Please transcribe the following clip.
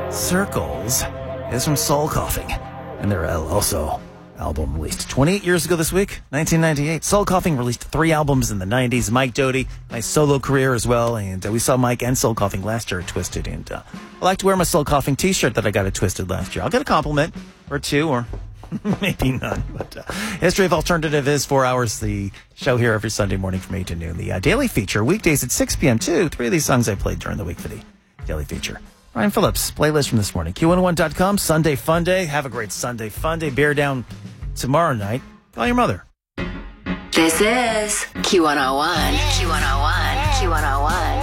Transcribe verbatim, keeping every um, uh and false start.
Circles is from Soul Coughing, and their El Oso album released twenty-eight years ago this week, nineteen ninety-eight. Soul Coughing released three albums in the nineties. Mike Doughty, nice solo career as well, and uh, we saw Mike and Soul Coughing last year at Twisted, and uh, I like to wear my Soul Coughing t-shirt that I got at Twisted last year. I'll get a compliment or two, or maybe none. But uh, History of Alternative is four hours, the show here every Sunday morning from eight to noon. The uh, daily feature, weekdays at six p.m. too. Three of these songs I played during the week for the daily feature. Ryan Phillips, playlist from this morning. Q one oh one dot com, Sunday Fun Day. Have a great Sunday Fun Day. Bear down tomorrow night. Call your mother. This is Q one oh one. Q one oh one. Q one oh one.